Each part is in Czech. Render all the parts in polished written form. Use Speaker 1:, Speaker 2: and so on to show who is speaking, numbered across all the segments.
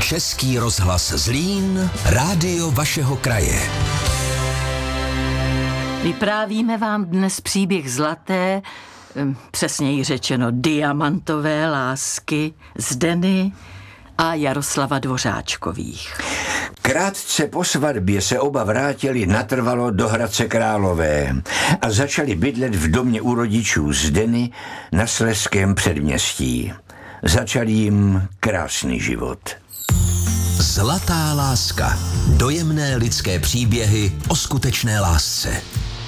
Speaker 1: Český rozhlas Zlín, rádio vašeho kraje.
Speaker 2: Vyprávíme vám dnes příběh zlaté, přesněji řečeno diamantové lásky Zdeny a Jaroslava Dvořáčkových.
Speaker 3: Krátce po svatbě se oba vrátili natrvalo do Hradce Králové a začali bydlet v domě u rodičů Zdeny na Slezském předměstí. Začal jim krásný život.
Speaker 1: Zlatá láska. Dojemné lidské příběhy o skutečné lásce.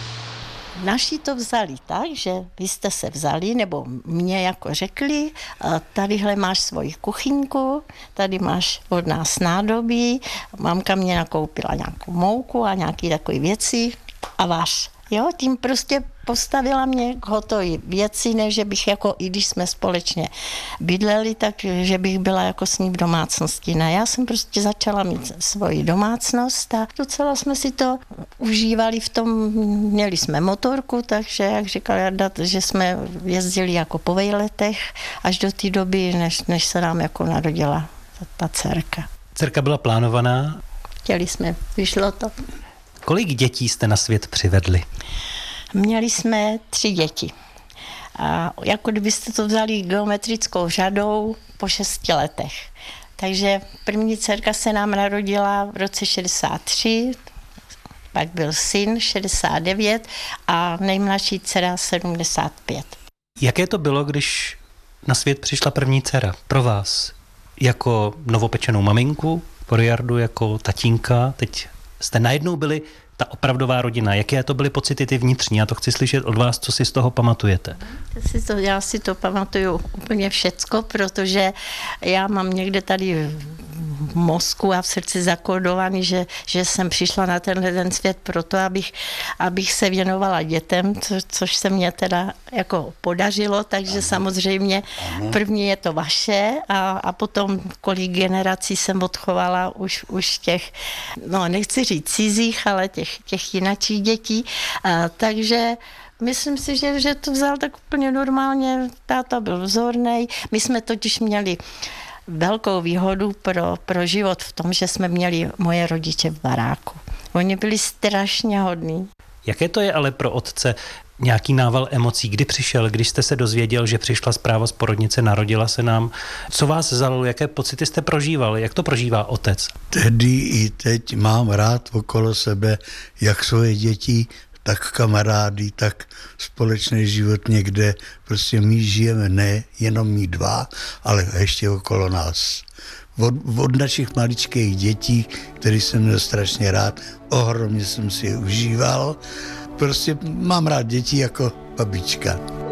Speaker 4: Naši to vzali tak, že vy jste se vzali, nebo mě jako řekli, tadyhle máš svoji kuchyňku, tady máš od nás nádobí, mamka mě nakoupila nějakou mouku a nějaké takové věci a vař. Jo, tím prostě postavila mě k hotové věci, ne, že bych jako, i když jsme společně bydleli, tak že bych byla jako s ní v domácnosti. Ne, já jsem prostě začala mít svoji domácnost a docela jsme si to užívali v tom, měli jsme motorku, takže jak říkal Jarda, že jsme jezdili jako po vejletech až do té doby, než se nám jako narodila ta dcerka.
Speaker 5: Dcerka byla plánovaná?
Speaker 4: Chtěli jsme, vyšlo to.
Speaker 5: Kolik dětí jste na svět přivedli?
Speaker 4: Měli jsme 3 děti. A jako kdybyste to vzali geometrickou řadou po 6 letech. Takže první dcerka se nám narodila v roce 63, pak byl syn 69 a nejmladší dcera 75.
Speaker 5: Jaké to bylo, když na svět přišla první dcera pro vás? Jako novopečenou maminku, pro Jardu jako tatínka, teď jste najednou byli ta opravdová rodina. Jaké to byly pocity ty vnitřní? Já to chci slyšet od vás, co si z toho pamatujete.
Speaker 4: Já si to pamatuju úplně všecko, protože já mám někde tady v mozku a v srdci zakódovaný, že jsem přišla na ten svět proto, abych se věnovala dětem, což se mně teda jako podařilo, takže samozřejmě první je to vaše a potom kolik generací jsem odchovala už těch, no nechci říct cizích, ale těch jinačích dětí, takže myslím si, že to vzal tak úplně normálně, táta byl vzornej, my jsme totiž měli velkou výhodu pro život v tom, že jsme měli moje rodiče v baráku. Oni byli strašně hodní.
Speaker 5: Jaké to je ale pro otce nějaký nával emocí? Kdy přišel, když jste se dozvěděl, že přišla zpráva z porodnice, narodila se nám? Co vás zalilo? Jaké pocity jste prožíval? Jak to prožívá otec?
Speaker 6: Tedy i teď mám rád okolo sebe jak svoje děti, tak kamarády, tak společný život někde. Prostě my žijeme ne jenom my dva, ale ještě okolo nás. Od našich maličkých dětí, který jsem měl strašně rád, ohromně jsem si je užíval. Prostě mám rád děti jako babička.